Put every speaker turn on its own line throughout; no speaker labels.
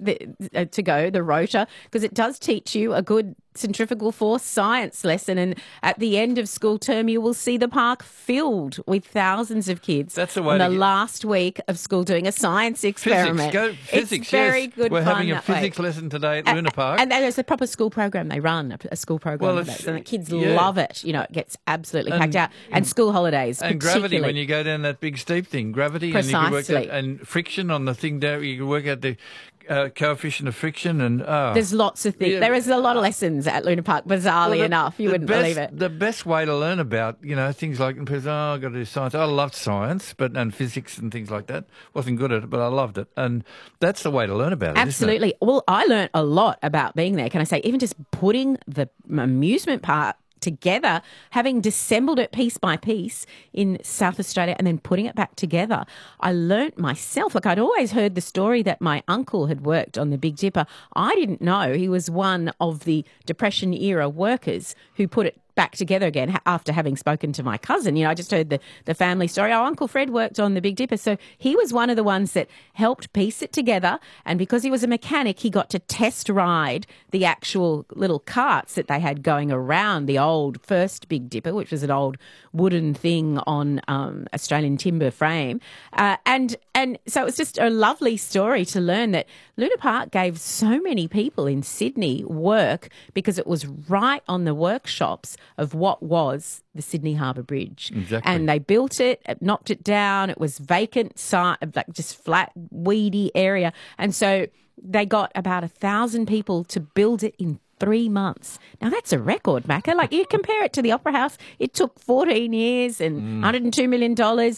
to go, the rota, because it does teach you a good centrifugal force science lesson, and at the end of school term you will see the park filled with thousands of kids.
That's the way
on the last week of school doing a science experiment.
Physics,
it's very good
We're
fun
having a physics lesson today at Luna Park.
And there's a proper school program. They run a school program, and the kids love it. You know, it gets absolutely packed out. And school holidays,
and gravity, when you go down that big steep thing, gravity,
precisely.
And you can work out, and friction on the thing down, you can work out the coefficient of friction, and
there's lots of things. There is a lot of lessons at Luna Park, bizarrely enough. You wouldn't believe it.
The best way to learn about, things like, I've got to do science. I loved science, and physics and things like that. Wasn't good at it, but I loved it. And that's the way to learn about it.
Absolutely.
Isn't it?
Well, I learned a lot about being there. Can I say, even just putting the amusement park together, having dissembled it piece by piece in South Australia and then putting it back together, I learnt myself. Like, I'd always heard the story that my uncle had worked on the Big Dipper. I didn't know he was one of the Depression era workers who put it back together again after having spoken to my cousin. I just heard the family story. Oh, Uncle Fred worked on the Big Dipper. So he was one of the ones that helped piece it together. And because he was a mechanic, he got to test ride the actual little carts that they had going around the old first Big Dipper, which was an old wooden thing on Australian timber frame. And so it was just a lovely story to learn that Luna Park gave so many people in Sydney work because it was right on the workshops of what was the Sydney Harbour Bridge.
Exactly.
And they built it, knocked it down. It was vacant, like just flat, weedy area. And so they got about 1,000 people to build it in 3 months. Now, that's a record, Macca. Like, you compare it to the Opera House, it took 14 years and $102 million,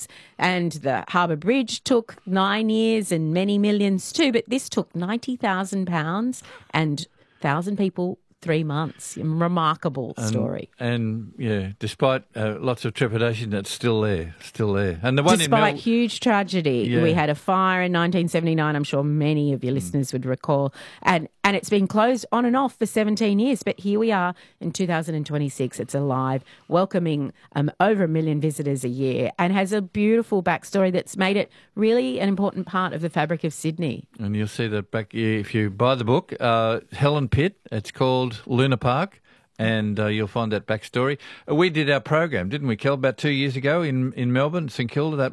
and the Harbour Bridge took 9 years and many millions too, but this took £90,000 and 1,000 people, 3 months. Remarkable story.
And despite lots of trepidation, that's still there. And the one
despite huge tragedy, we had a fire in 1979. I'm sure many of your listeners would recall, and it's been closed on and off for 17 years. But here we are in 2026. It's alive, welcoming over 1 million visitors a year, and has a beautiful backstory that's made it really an important part of the fabric of Sydney.
And you'll see that back if you buy the book, Helen Pitt. It's called Luna Park, and you'll find that backstory. We did our program, didn't we, Kel, about 2 years ago in Melbourne, St Kilda, that